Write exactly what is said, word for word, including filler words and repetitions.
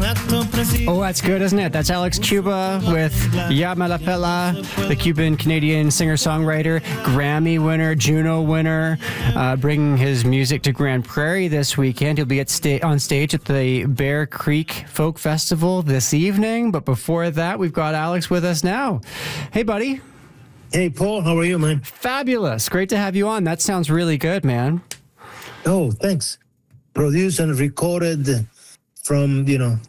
Oh, that's good, isn't it? That's Alex Cuba with Ya Me La Pela, the Cuban-Canadian singer-songwriter, Grammy winner, Juno winner, uh, bringing his music to Grand Prairie this weekend. He'll be at sta- on stage at the Bear Creek Folk Festival this evening. But before that, we've got Alex with us now. Hey, buddy. Hey, Paul. How are you, man? Fabulous. Great to have you on. That sounds really good, man. Oh, thanks. Produced and recorded from, you know,